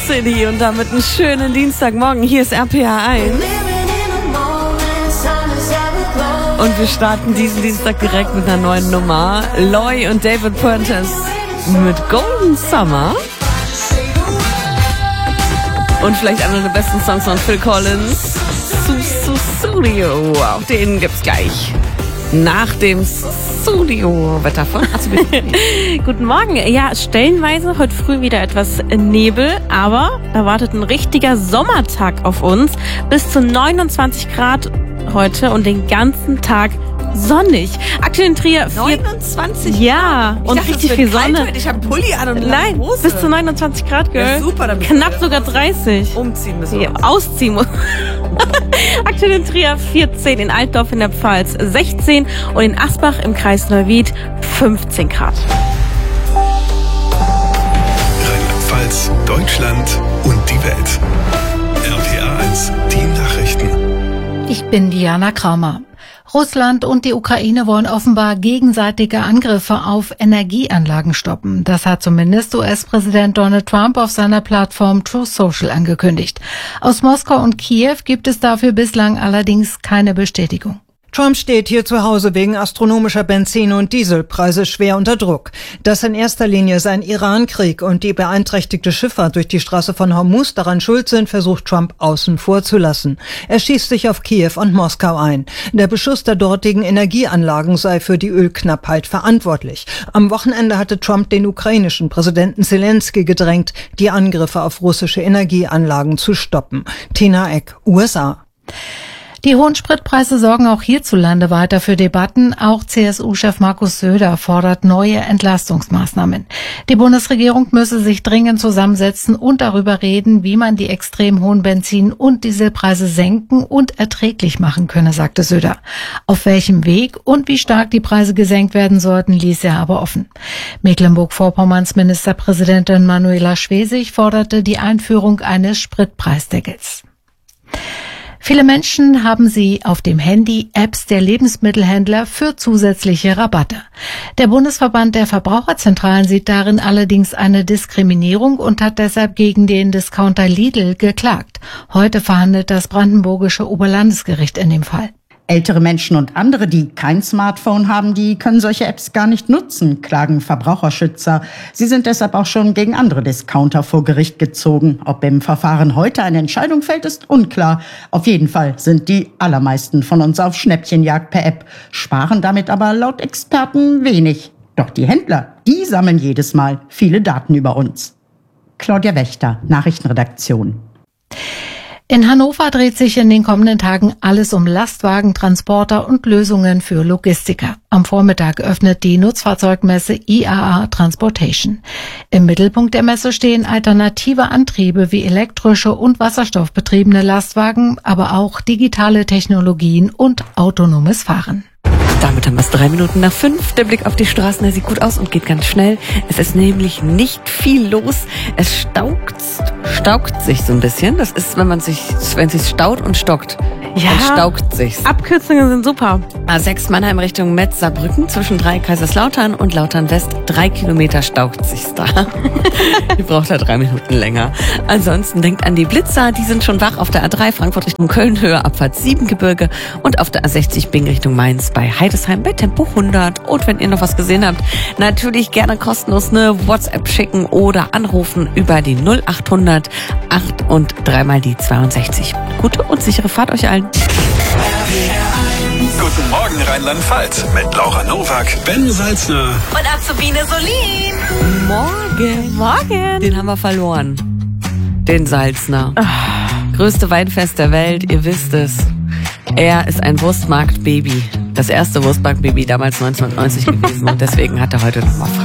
City und damit einen schönen Dienstagmorgen. Hier ist RPA 1. Und wir starten diesen Dienstag direkt mit einer neuen Nummer. Loy und David Puentes mit Golden Summer. Und vielleicht einer der besten Songs von Phil Collins, Studio. Auch den gibt's gleich nach dem Studio-Wetter von Guten Morgen. Ja, stellenweise heute früh wieder etwas Nebel, aber da wartet ein richtiger Sommertag auf uns. Bis zu 29 Grad heute und den ganzen Tag sonnig. Aktuell in Trier 29? Ja, und dachte, richtig viel Sonne. Ich habe Pulli an und Nein, Hose. bis zu 29 Grad, Girl. Ja, super, dann knapp sogar 30. Umziehen müssen wir. Ja, ausziehen muss. Aktuell in Trier 14, in Altdorf in der Pfalz 16 und in Asbach im Kreis Neuwied 15 Grad. Rheinland-Pfalz, Deutschland und die Welt. RPA 1, die Nachrichten. Ich bin Diana Kramer. Russland und die Ukraine wollen offenbar gegenseitige Angriffe auf Energieanlagen stoppen. Das hat zumindest US-Präsident Donald Trump auf seiner Plattform Truth Social angekündigt. Aus Moskau und Kiew gibt es dafür bislang allerdings keine Bestätigung. Trump steht hier zu Hause wegen astronomischer Benzin- und Dieselpreise schwer unter Druck. Dass in erster Linie sein Iran-Krieg und die beeinträchtigte Schifffahrt durch die Straße von Hormuz daran schuld sind, versucht Trump außen vor zu lassen. Er schießt sich auf Kiew und Moskau ein. Der Beschuss der dortigen Energieanlagen sei für die Ölknappheit verantwortlich. Am Wochenende hatte Trump den ukrainischen Präsidenten Zelensky gedrängt, die Angriffe auf russische Energieanlagen zu stoppen. Tina Eck, USA. Die hohen Spritpreise sorgen auch hierzulande weiter für Debatten. Auch CSU-Chef Markus Söder fordert neue Entlastungsmaßnahmen. Die Bundesregierung müsse sich dringend zusammensetzen und darüber reden, wie man die extrem hohen Benzin- und Dieselpreise senken und erträglich machen könne, sagte Söder. Auf welchem Weg und wie stark die Preise gesenkt werden sollten, ließ er aber offen. Mecklenburg-Vorpommerns Ministerpräsidentin Manuela Schwesig forderte die Einführung eines Spritpreisdeckels. Viele Menschen haben sie auf dem Handy Apps der Lebensmittelhändler für zusätzliche Rabatte. Der Bundesverband der Verbraucherzentralen sieht darin allerdings eine Diskriminierung und hat deshalb gegen den Discounter Lidl geklagt. Heute verhandelt das brandenburgische Oberlandesgericht in dem Fall. Ältere Menschen und andere, die kein Smartphone haben, die können solche Apps gar nicht nutzen, klagen Verbraucherschützer. Sie sind deshalb auch schon gegen andere Discounter vor Gericht gezogen. Ob im Verfahren heute eine Entscheidung fällt, ist unklar. Auf jeden Fall sind die allermeisten von uns auf Schnäppchenjagd per App, sparen damit aber laut Experten wenig. Doch die Händler, die sammeln jedes Mal viele Daten über uns. Claudia Wächter, Nachrichtenredaktion. In Hannover dreht sich in den kommenden Tagen alles um Lastwagen, Transporter und Lösungen für Logistiker. Am Vormittag öffnet die Nutzfahrzeugmesse IAA Transportation. Im Mittelpunkt der Messe stehen alternative Antriebe wie elektrische und wasserstoffbetriebene Lastwagen, aber auch digitale Technologien und autonomes Fahren. Damit haben wir es 3 Minuten nach 5. Der Blick auf die Straßen, der sieht gut aus und geht ganz schnell. Es ist nämlich nicht viel los. Es staukt sich so ein bisschen. Das ist, wenn es sich staut und stockt. Ja, dann staukt sich's. Abkürzungen sind super. A6 Mannheim Richtung Metz-Saarbrücken zwischen 3 Kaiserslautern und Lautern West. 3 Kilometer staukt sich's da. Die braucht da 3 Minuten länger. Ansonsten denkt an die Blitzer, die sind schon wach auf der A3 Frankfurt Richtung Köln, Höhe Abfahrt 7 Gebirge und auf der A60 Bing Richtung Mainz bei Heidesheim bei Tempo 100. Und wenn ihr noch was gesehen habt, natürlich gerne kostenlos eine WhatsApp schicken oder anrufen über die 0800 8 und 3 mal die 62. Gute und sichere Fahrt euch allen. Guten Morgen Rheinland-Pfalz mit Laura Nowak, Ben Salzner Und Azubine Solin. Morgen. Den haben wir verloren. Den Salzner. Größte Weinfest der Welt, ihr wisst es. Er ist ein Wurstmarktbaby. Das erste Wurstmarktbaby damals 1990 gewesen und deswegen hat er heute nochmal frei.